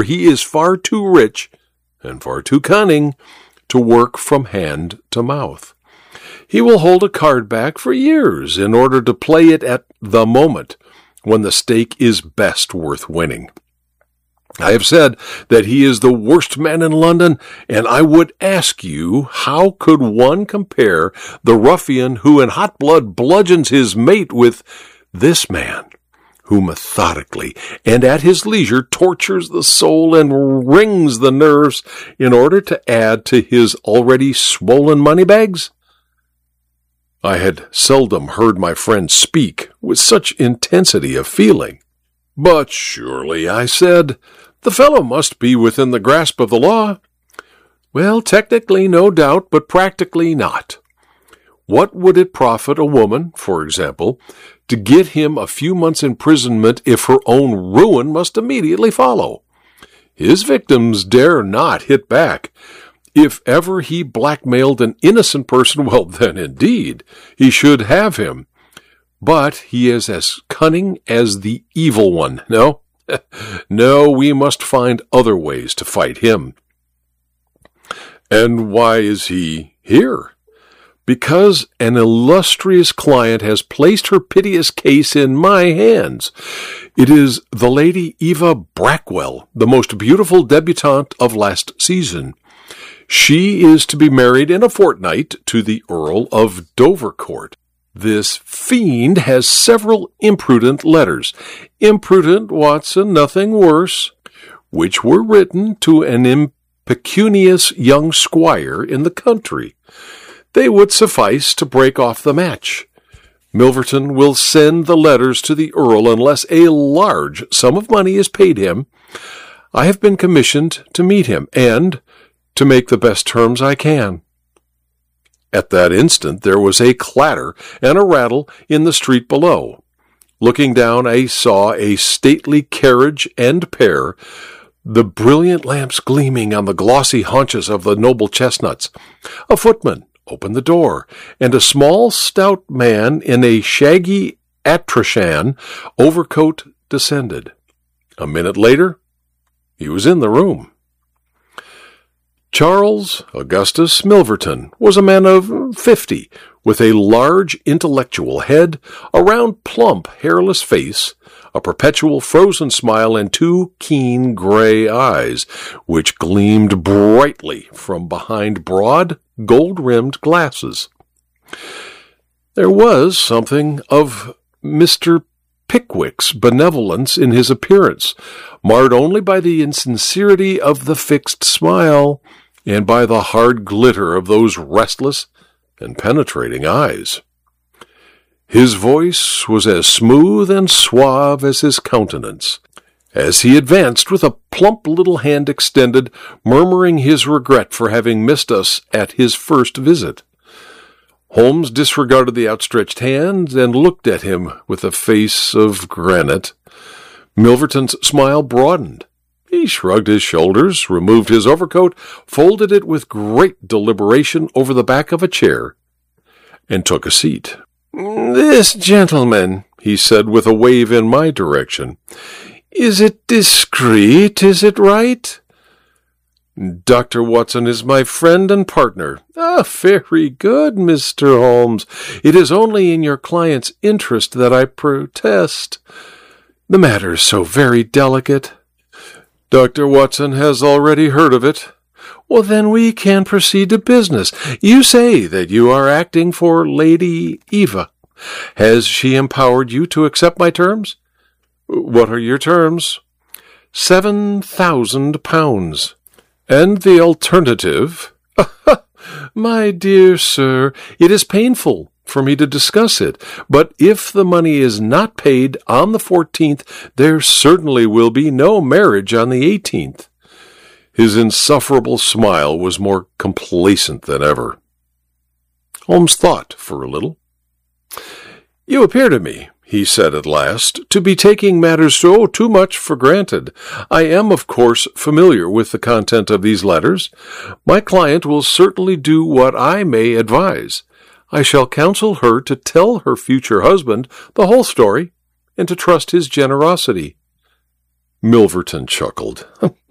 for he is far too rich and far too cunning to work from hand to mouth. He will hold a card back for years in order to play it at the moment when the stake is best worth winning. I have said that he is the worst man in London, and I would ask you, how could one compare the ruffian who in hot blood bludgeons his mate with this man, who methodically and at his leisure tortures the soul and wrings the nerves in order to add to his already swollen money bags? I had seldom heard my friend speak with such intensity of feeling. But surely, I said, the fellow must be within the grasp of the law. Well, technically, no doubt, but practically not. What would it profit a woman, for example, to get him a few months' imprisonment if her own ruin must immediately follow? His victims dare not hit back. If ever he blackmailed an innocent person, well, then indeed he should have him. But he is as cunning as the evil one. No, no, we must find other ways to fight him. And why is he here? Because an illustrious client has placed her piteous case in my hands. It is the Lady Eva Brackwell, the most beautiful debutante of last season. She is to be married in a fortnight to the Earl of Dovercourt. This fiend has several imprudent letters. Imprudent, Watson, nothing worse, which were written to an impecunious young squire in the country. They would suffice to break off the match. Milverton will send the letters to the Earl unless a large sum of money is paid him. I have been commissioned to meet him, and to make the best terms I can. At that instant there was a clatter and a rattle in the street below. Looking down, I saw a stately carriage and pair, the brilliant lamps gleaming on the glossy haunches of the noble chestnuts. A footman opened the door, and a small, stout man in a shaggy astrachan overcoat descended. A minute later, he was in the room. Charles Augustus Milverton was a man of 50, with a large intellectual head, a round, plump, hairless face, a perpetual frozen smile, and two keen gray eyes, which gleamed brightly from behind broad, gold-rimmed glasses. There was something of Mr. Pickwick's benevolence in his appearance, marred only by the insincerity of the fixed smile and by the hard glitter of those restless and penetrating eyes. His voice was as smooth and suave as his countenance, as he advanced with a plump little hand extended, murmuring his regret for having missed us at his first visit. Holmes disregarded the outstretched hand and looked at him with a face of granite. Milverton's smile broadened. He shrugged his shoulders, removed his overcoat, folded it with great deliberation over the back of a chair, and took a seat. "This gentleman," he said with a wave in my direction. "Is it discreet? Is it right?" "Dr. Watson is my friend and partner." "Ah, very good, Mr. Holmes. It is only in your client's interest that I protest. The matter is so very delicate." "Dr. Watson has already heard of it." "Well, then we can proceed to business. You say that you are acting for Lady Eva. Has she empowered you to accept my terms?" "What are your terms?" £7,000. "And the alternative?" "My dear sir, it is painful for me to discuss it, but if the money is not paid on the 14th, there certainly will be no marriage on the 18th. His insufferable smile was more complacent than ever. Holmes thought for a little. "You appear to me," he said at last, "to be taking matters too much for granted. I am, of course, familiar with the content of these letters. My client will certainly do what I may advise. I shall counsel her to tell her future husband the whole story and to trust his generosity." Milverton chuckled.